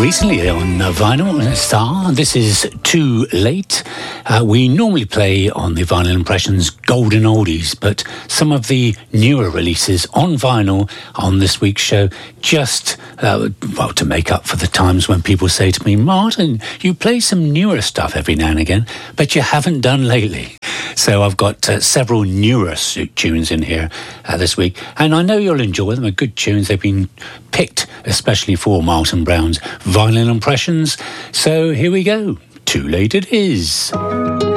recently on Vinyl Star. This is Too Late. We normally play on the Vinyl Impressions Golden Oldies, but some of the newer releases on vinyl on this week's show just, to make up for the times when people say to me, Martin, you play some newer stuff every now and again, but you haven't done lately. So I've got several newer tunes in here this week, and I know you'll enjoy them. They're good tunes. They've been picked especially for Martin Brown's Vinyl Impressions. So here we go. Too Late It Is.